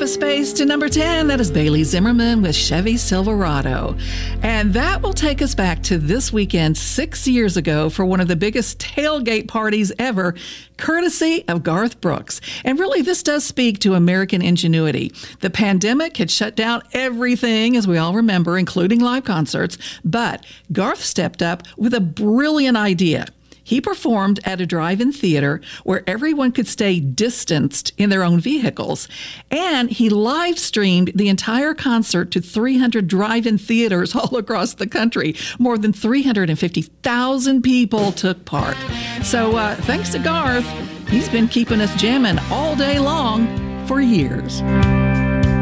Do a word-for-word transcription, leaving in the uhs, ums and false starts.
space to number ten. That is Bailey Zimmerman with Chevy Silverado. And that will take us back to this weekend six years ago for one of the biggest tailgate parties ever, courtesy of Garth Brooks. And really, this does speak to American ingenuity. The pandemic had shut down everything, as we all remember, including live concerts, but Garth stepped up with a brilliant idea. He performed at a drive-in theater where everyone could stay distanced in their own vehicles. And he live streamed the entire concert to three hundred drive-in theaters all across the country. More than three hundred fifty thousand people took part. So uh, thanks to Garth, he's been keeping us jamming all day long for years.